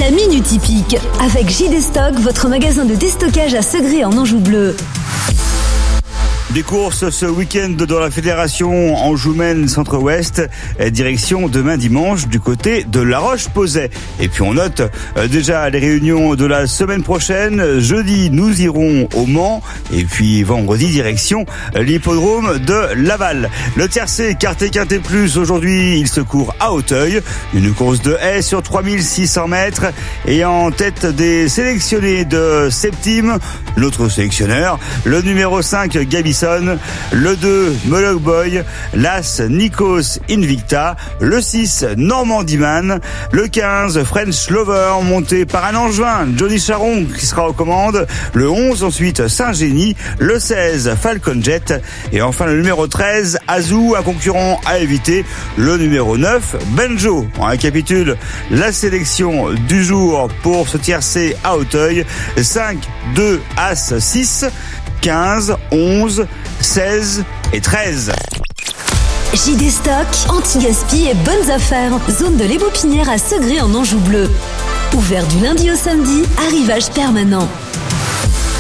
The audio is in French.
La Minute Hippique avec JD Stock, votre magasin de déstockage à Segré en Anjou bleu. Des courses ce week-end dans la fédération Anjou-Maine Centre-Ouest, direction demain dimanche du côté de La Roche-Posay. Et puis on note déjà les réunions de la semaine prochaine. Jeudi, nous irons au Mans et puis vendredi, direction l'hippodrome de Laval. Le tiercé Quarté Quinté Plus, aujourd'hui, il se court à Auteuil. Une course de haie sur 3600 mètres et en tête des sélectionnés de Septime, l'autre sélectionneur, le numéro 5 Gabi, le 2 Moloch Boy, l'As Nikos Invicta, le 6 Normandie Man, le 15 French Lover monté par un Angevin, Johnny Charon qui sera aux commandes, le 11 ensuite Saint-Génie, le 16 Falcon Jet et enfin le numéro 13 Azou, un concurrent à éviter, le numéro 9 Benjo. On récapitule la sélection du jour pour ce tiercé à Auteuil: 5, 2, As, 6, 15, 11, 16 et 13. JD Stock, anti-gaspi et bonnes affaires. Zone de l'Ébopinière à Segré en Anjou bleu. Ouvert du lundi au samedi, arrivage permanent.